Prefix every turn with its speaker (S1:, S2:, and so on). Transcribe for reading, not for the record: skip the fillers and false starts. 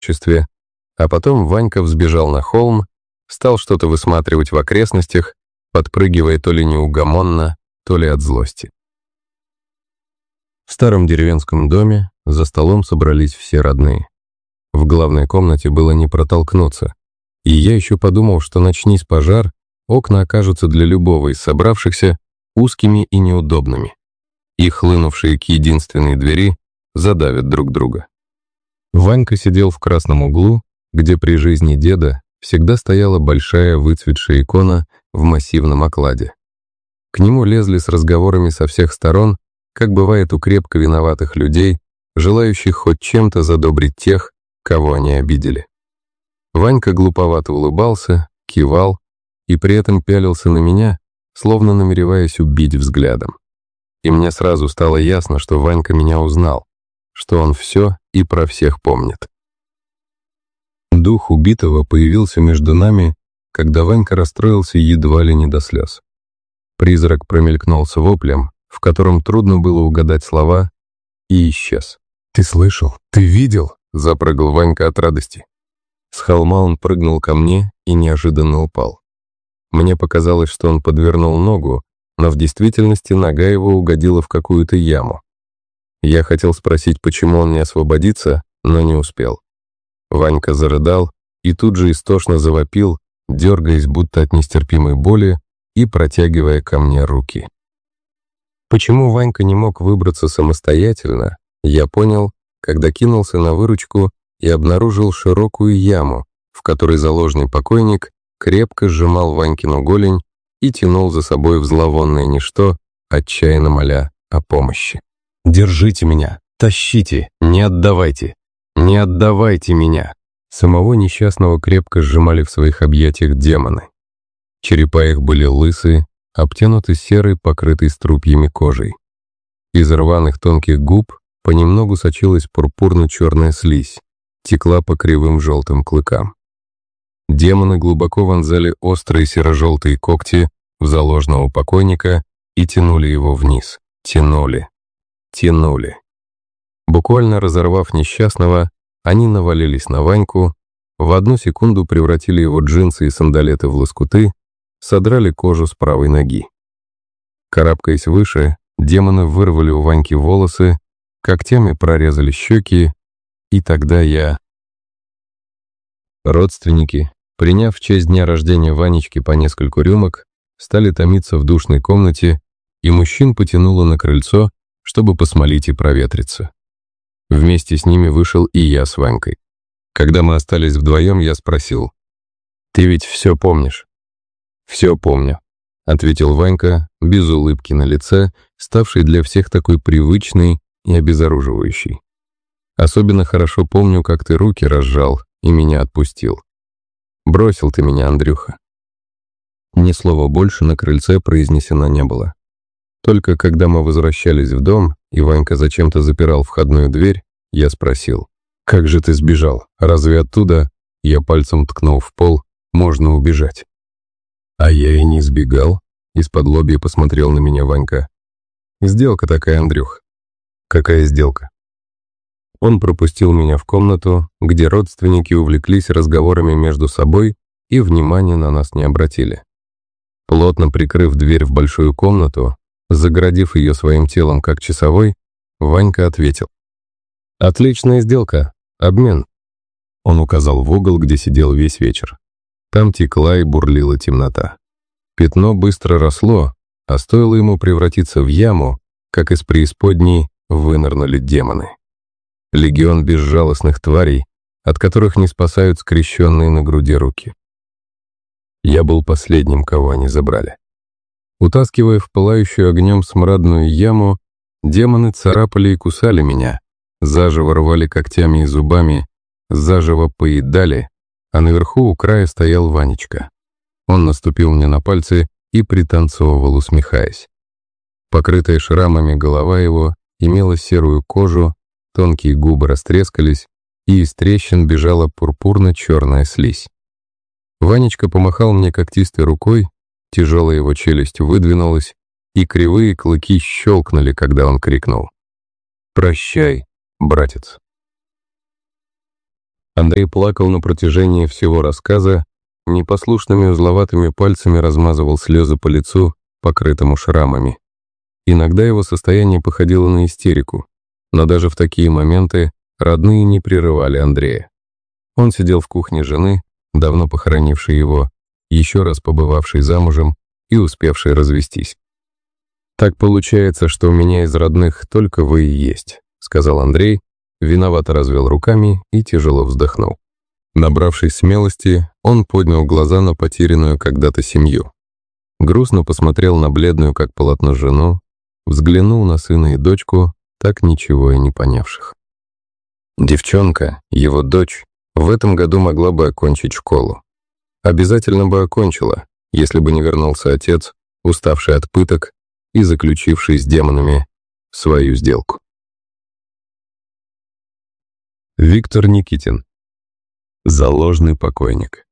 S1: одиночестве, а потом Ванька взбежал на холм, стал что-то высматривать в окрестностях, подпрыгивая то ли неугомонно, то ли от злости. В старом деревенском доме за столом собрались все родные. В главной комнате было не протолкнуться, и я еще подумал, что начнись пожар, окна окажутся для любого из собравшихся узкими и неудобными, и хлынувшие к единственной двери задавят друг друга. Ванька сидел в красном углу, где при жизни деда всегда стояла большая выцветшая икона в массивном окладе. К нему лезли с разговорами со всех сторон, как бывает у крепко виноватых людей, желающих хоть чем-то задобрить тех, кого они обидели. Ванька глуповато улыбался, кивал и при этом пялился на меня, словно намереваясь убить взглядом. И мне сразу стало ясно, что Ванька меня узнал, что он все и про всех помнит. Дух убитого появился между нами, когда Ванька расстроился едва ли не до слез. Призрак промелькнул с воплем, в котором трудно было угадать слова, и исчез.
S2: «Ты слышал? Ты видел?»
S1: — запрыгал Ванька от радости. С холма он прыгнул ко мне и неожиданно упал. Мне показалось, что он подвернул ногу, но в действительности нога его угодила в какую-то яму. Я хотел спросить, почему он не освободится, но не успел. Ванька зарыдал и тут же истошно завопил, дергаясь будто от нестерпимой боли и протягивая ко мне руки. Почему Ванька не мог выбраться самостоятельно, я понял, когда кинулся на выручку и обнаружил широкую яму, в которой заложный покойник крепко сжимал Ванькину голень и тянул за собой в зловонное ничто, отчаянно моля о помощи. «Держите меня! Тащите! Не отдавайте! Не отдавайте меня!» Самого несчастного крепко сжимали в своих объятиях демоны. Черепа их были лысые, обтянуты серой, покрытой струпьями кожей. Из рваных тонких губ понемногу сочилась пурпурно-черная слизь, текла по кривым желтым клыкам. Демоны глубоко вонзали острые серо-желтые когти в заложного покойника и тянули его вниз. Тянули. Буквально разорвав несчастного, они навалились на Ваньку, в одну секунду превратили его джинсы и сандалеты в лоскуты, содрали кожу с правой ноги. Карабкаясь выше, демоны вырвали у Ваньки волосы, когтями прорезали щеки, и тогда я... Родственники, приняв в честь дня рождения Ванечки по нескольку рюмок, стали томиться в душной комнате, и мужчин потянуло на крыльцо, чтобы посмолить и проветриться. Вместе с ними вышел и я с Ванькой. Когда мы остались вдвоем, я спросил: «Ты ведь все помнишь?» «Все помню», — ответил Ванька, без улыбки на лице, ставший для всех такой привычной и обезоруживающей. «Особенно хорошо помню, как ты руки разжал и меня отпустил. Бросил ты меня, Андрюха». Ни слова больше на крыльце произнесено не было. Только когда мы возвращались в дом, и Ванька зачем-то запирал входную дверь, я спросил: «Как же ты сбежал? Разве оттуда, я пальцем ткнул в пол, можно убежать?» «А я и не сбегал», — исподлобья посмотрел на меня Ванька. «Сделка такая, Андрюх». «Какая сделка?» Он пропустил меня в комнату, где родственники увлеклись разговорами между собой и внимания на нас не обратили. Плотно прикрыв дверь в большую комнату, загородив ее своим телом как часовой, Ванька ответил: «Отличная сделка. Обмен». Он указал в угол, где сидел весь вечер. Там текла и бурлила темнота. Пятно быстро росло, а стоило ему превратиться в яму, как из преисподней вынырнули демоны. Легион безжалостных тварей, от которых не спасают скрещенные на груди руки. Я был последним, кого они забрали. Утаскивая в пылающую огнем смрадную яму, демоны царапали и кусали меня, заживо рвали когтями и зубами, заживо поедали, а наверху у края стоял Ванечка. Он наступил мне на пальцы и пританцовывал, усмехаясь. Покрытая шрамами голова его имела серую кожу, тонкие губы растрескались, и из трещин бежала пурпурно-черная слизь. Ванечка помахал мне когтистой рукой, тяжелая его челюсть выдвинулась, и кривые клыки щелкнули, когда он крикнул: «Прощай, братец». Андрей плакал на протяжении всего рассказа, непослушными узловатыми пальцами размазывал слезы по лицу, покрытому шрамами. Иногда его состояние походило на истерику, но даже в такие моменты родные не прерывали Андрея. Он сидел в кухне жены, давно похоронившей его, еще раз побывавшей замужем и успевшей развестись. «Так получается, что у меня из родных только вы и есть», — сказал Андрей, виновато развел руками и тяжело вздохнул. Набравшись смелости, он поднял глаза на потерянную когда-то семью. Грустно посмотрел на бледную, как полотно, жену, взглянул на сына и дочку, так ничего и не понявших. Девчонка, его дочь, в этом году могла бы окончить школу. Обязательно бы окончила, если бы не вернулся отец, уставший от пыток и заключивший с демонами свою сделку. Виктор Никитин. Заложный покойник.